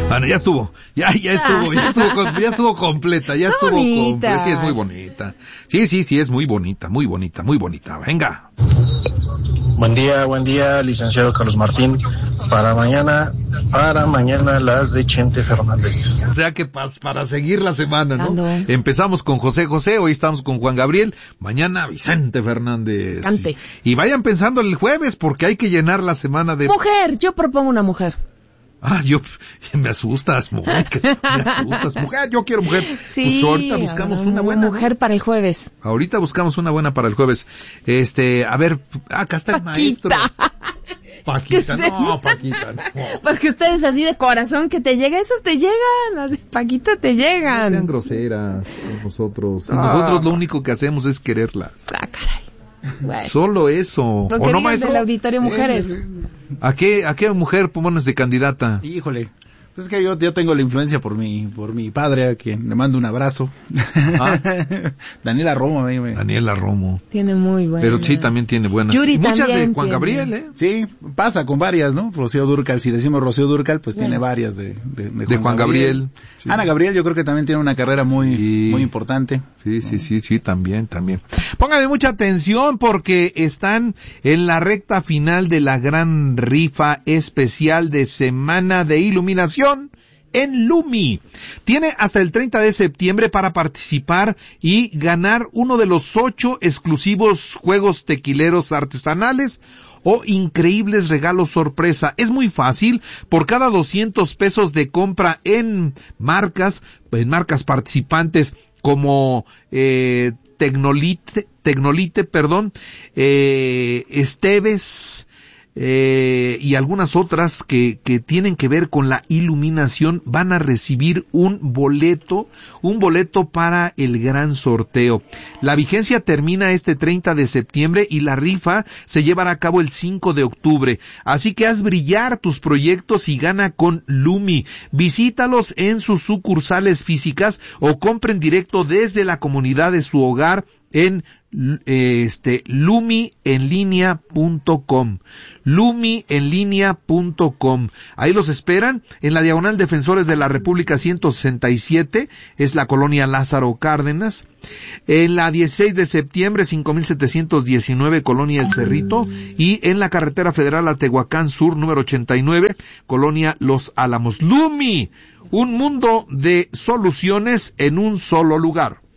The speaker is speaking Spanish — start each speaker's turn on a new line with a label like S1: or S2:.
S1: Bueno, ya estuvo completa, ya estuvo completa. Sí, es muy bonita. Sí, es muy bonita. Venga.
S2: Buen día, licenciado Carlos Martín. Para mañana las de Chente Fernández.
S1: O sea que para seguir la semana, ¿no?
S3: Ando.
S1: Empezamos con José José, hoy estamos con Juan Gabriel, mañana Vicente Fernández.
S3: Cante.
S1: Y vayan pensando el jueves, porque hay que llenar la semana de...
S3: Mujer, yo propongo una mujer.
S1: Me asustas, mujer. Mujer, yo quiero mujer.
S3: Sí,
S1: pues ahorita buscamos una buena
S3: mujer, ¿no?, para el jueves.
S1: Ahorita buscamos una buena para el jueves. A ver, acá está el maestro. Paquita, no.
S3: Porque ustedes así de corazón que te llega, esos te llegan, las de Paquita te llegan.
S1: No sean groseras con nosotros. Nosotros lo único que hacemos es quererlas.
S3: Caray. Bueno.
S1: Solo eso.
S3: Lo que digas del auditorio mujeres.
S1: ¿A qué mujer pones de candidata?
S4: Híjole, pues es que yo tengo la influencia por mi padre, a quien le mando un abrazo. Daniela Romo.
S1: Daniela Romo.
S3: Tiene muy buenas.
S1: Pero sí, también tiene buenas.
S3: Yuri,
S1: y muchas de Juan
S3: tiene.
S1: Gabriel, ¿eh?
S4: Sí, pasa con varias, ¿no? Rocío Dúrcal, si decimos Rocío Dúrcal, pues tiene varias de
S1: Juan Gabriel.
S4: Sí. Ana Gabriel, yo creo que también tiene una carrera muy importante.
S1: Sí, también. Póngame mucha atención porque están en la recta final de la gran rifa especial de Semana de Iluminación en Lumi. Tiene hasta el 30 de septiembre para participar y ganar uno de los 8 exclusivos juegos tequileros artesanales o increíbles regalos sorpresa. Es muy fácil. Por cada 200 pesos de compra en marcas participantes como Tecnolite, Esteves, y algunas otras que tienen que ver con la iluminación, van a recibir un boleto para el gran sorteo. La vigencia termina este 30 de septiembre y la rifa se llevará a cabo el 5 de octubre. Así que haz brillar tus proyectos y gana con Lumi. Visítalos en sus sucursales físicas o compren directo desde la comunidad de su hogar en lumienlinea.com. lumienlinea.com. Ahí los esperan en la diagonal Defensores de la República 167, es la colonia Lázaro Cárdenas. En la 16 de septiembre 5719, colonia El Cerrito, y en la carretera federal a Tehuacán Sur número 89, colonia Los Álamos. Lumi, un mundo de soluciones en un solo lugar.